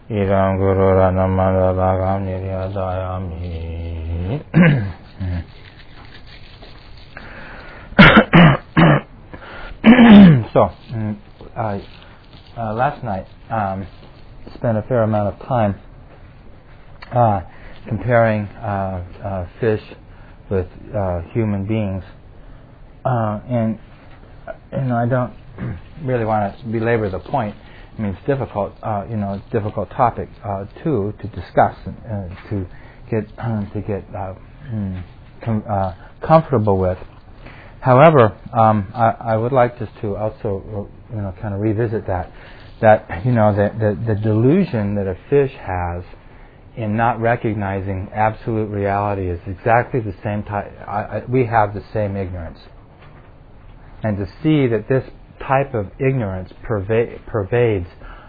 Idam Guru Ranamanda Bhagam Niryadayami. So, last night spent a fair amount of time comparing fish with human beings, and I don't really want to belabor the point. I mean, it's difficult, difficult topic to discuss and to get comfortable with. However, I would like just to also kind of revisit that the delusion that a fish has in not recognizing absolute reality is exactly the same type. We have the same ignorance, and to see that this type of ignorance pervades